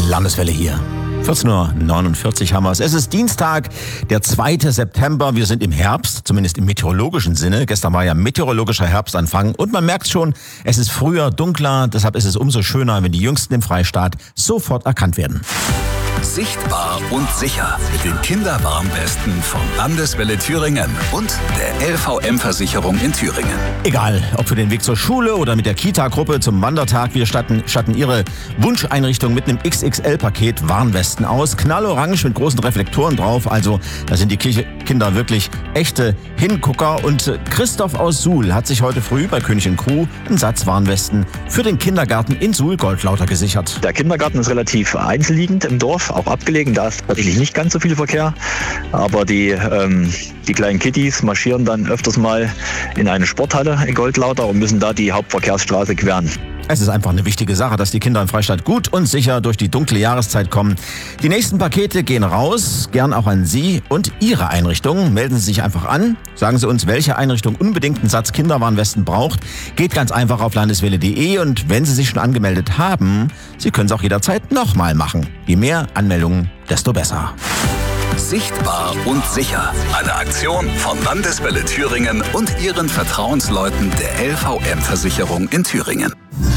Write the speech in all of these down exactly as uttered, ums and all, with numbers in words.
Landeswelle hier. vierzehn Uhr neunundvierzig haben wir es. Es ist Dienstag, der zweite September. Wir sind im Herbst, zumindest im meteorologischen Sinne. Gestern war ja meteorologischer Herbstanfang. Und man merkt schon, es ist früher, dunkler. Deshalb ist es umso schöner, wenn die Jüngsten im Freistaat sofort erkannt werden. Sichtbar und sicher mit den Kinderwarnwesten von Landeswelle Thüringen und der L V M-Versicherung in Thüringen. Egal, ob für den Weg zur Schule oder mit der Kita-Gruppe zum Wandertag, wir statten, statten Ihre Wunscheinrichtung mit einem X X L-Paket Warnwesten aus. Knallorange mit großen Reflektoren drauf. Also da sind die Kirche Kinder wirklich echte Hingucker. Und Christoph aus Suhl hat sich heute früh bei König und Crew einen Satz Warnwesten für den Kindergarten in Suhl-Goldlauter gesichert. Der Kindergarten ist relativ einzelliegend im Dorf, auch abgelegen. Da ist tatsächlich nicht ganz so viel Verkehr. Aber die, ähm, die kleinen Kitties marschieren dann öfters mal in eine Sporthalle in Goldlauter und müssen da die Hauptverkehrsstraße queren. Es ist einfach eine wichtige Sache, dass die Kinder im Freistaat gut und sicher durch die dunkle Jahreszeit kommen. Die nächsten Pakete gehen raus, gern auch an Sie und Ihre Einrichtung. Melden Sie sich einfach an, sagen Sie uns, welche Einrichtung unbedingt einen Satz Kinderwarnwesten braucht. Geht ganz einfach auf landeswelle punkt de und wenn Sie sich schon angemeldet haben, Sie können es auch jederzeit nochmal machen. Je mehr Anmeldungen, desto besser. Sichtbar und sicher. Eine Aktion von Landeswelle Thüringen und ihren Vertrauensleuten der L V M-Versicherung in Thüringen.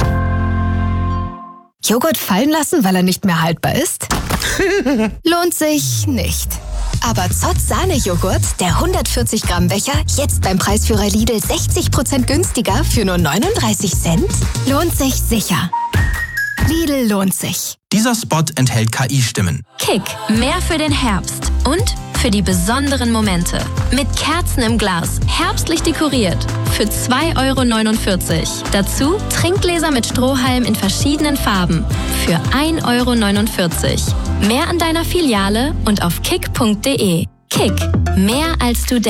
Joghurt fallen lassen, weil er nicht mehr haltbar ist? Lohnt sich nicht. Aber Zott Sahne-Joghurt, der hundertvierzig Gramm Becher, jetzt beim Preisführer Lidl sechzig Prozent günstiger für nur neununddreißig Cent? Lohnt sich sicher. Lidl lohnt sich. Dieser Spot enthält K I-Stimmen. Kick, mehr für den Herbst und für die besonderen Momente. Mit Kerzen im Glas, herbstlich dekoriert, für zwei Euro neunundvierzig. Dazu Trinkgläser mit Strohhalm in verschiedenen Farben, für ein Euro neunundvierzig. Mehr an deiner Filiale und auf kick punkt de. Kick, mehr als du denkst.